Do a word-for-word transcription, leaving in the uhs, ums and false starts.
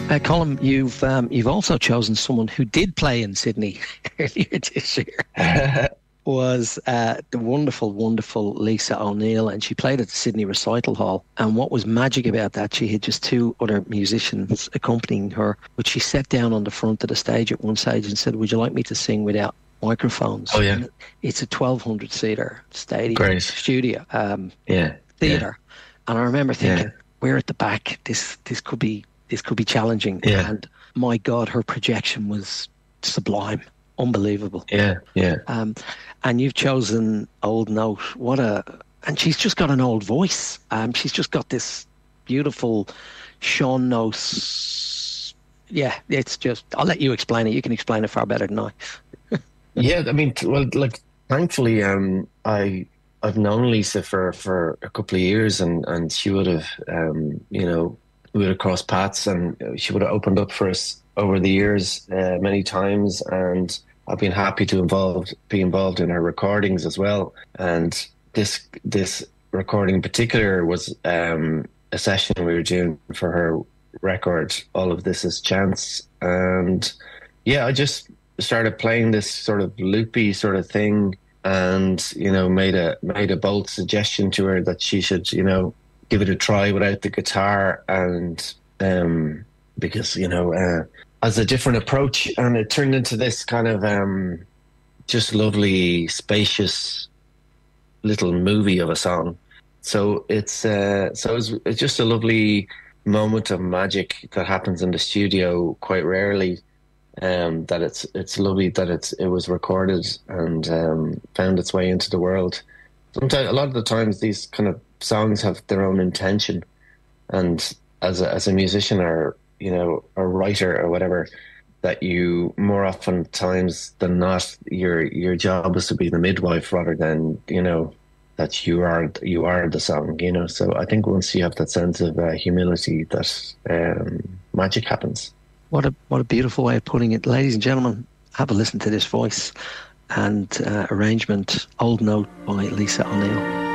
Uh, Colin, you've um, you've also chosen someone who did play in Sydney earlier this year. Was uh, the wonderful, wonderful Lisa O'Neill, and she played at the Sydney Recital Hall. And what was magic about that, she had just two other musicians accompanying her, but she sat down on the front of the stage at one stage and said, "Would you like me to sing without microphones?" Oh, yeah. And it's a twelve hundred seater stadium, Great. studio, um, yeah, theatre. Yeah. And I remember thinking, yeah. we're at the back. This this could be this could be challenging. Yeah. And my God, her projection was sublime. Unbelievable. Yeah, yeah. Um, and you've chosen Old Note. What a... And she's just got an old voice. Um, she's just got this beautiful Sean Nose... Yeah, it's just... I'll let you explain it. You can explain it far better than I. Yeah, I mean, well, like, thankfully, um, I... I've known Lisa for, for a couple of years, and, and she would have, um, you know, we would have crossed paths, and she would have opened up for us over the years uh, many times, and I've been happy to involve, be involved in her recordings as well. And this this recording in particular was um, a session we were doing for her record, All of This Is Chance. And yeah, I just started playing this sort of loopy sort of thing, and, you know, made a made a bold suggestion to her that she should, you know, give it a try without the guitar, and um, because, you know, uh, as a different approach, and it turned into this kind of um, just lovely, spacious little movie of a song. So it's uh, so it's, it's just a lovely moment of magic that happens in the studio quite rarely. Um, that it's it's lovely that it's it was recorded and um, found its way into the world. Sometimes, a lot of the times, these kind of songs have their own intention, and as a, as a musician or, you know, a writer or whatever, that you more often times than not, your your job is to be the midwife rather than, you know, that you are you are the song, you know. So I think once you have that sense of uh, humility, that um, magic happens. What a what a beautiful way of putting it, ladies and gentlemen. Have a listen to this voice and uh, arrangement, Old Note by Lisa O'Neill.